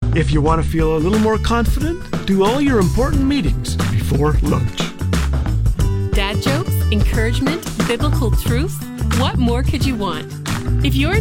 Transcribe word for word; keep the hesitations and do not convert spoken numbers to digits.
If you want to feel a little more confident, do all your important meetings before lunch. Dad jokes, encouragement, biblical truths. What more could you want? If you're